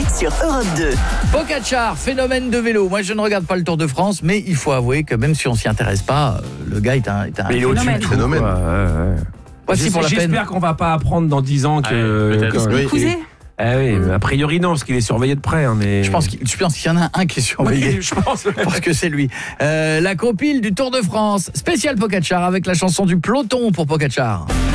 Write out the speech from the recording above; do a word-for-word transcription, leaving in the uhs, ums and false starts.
l'été sur Europe deux. Pogačar, phénomène de vélo. Moi, je ne regarde pas le Tour de France, mais il faut avouer que même si on s'y intéresse pas, euh, le gars est un, est un Mais il est au-dessus de tout, phénomène. quoi. Ouais, ouais. Voici pour la peine. J'espère qu'on va pas apprendre dans dix ans que... Ah, peut-être. que- Oui. Cousé. Ah oui, a priori non, parce qu'il est surveillé de près. Hein, mais... Je pense qu'il je pense qu'il y en a un qui est surveillé. Oui, je pense. Parce que c'est lui. Euh, la compile du Tour de France, spécial Pogačar avec la chanson du peloton pour Pogačar.